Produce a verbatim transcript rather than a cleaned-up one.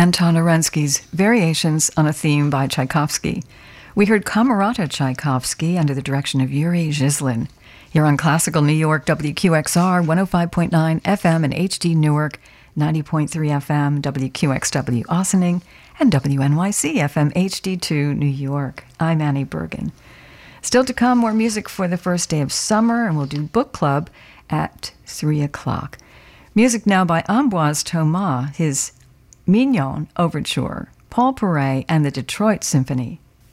Anton Arensky's Variations on a Theme by Tchaikovsky. We heard Camerata Tchaikovsky under the direction of Yuri Zhislin. You're on Classical New York, W Q X R, one oh five point nine F M and H D Newark, ninety point three F M, W Q X W Ossining, and W N Y C F M H D two New York. I'm Annie Bergen. Still to come, more music for the first day of summer, and we'll do book club at three o'clock. Music now by Ambroise Thomas, his Mignon Overture, Paul Paray, and the Detroit Symphony.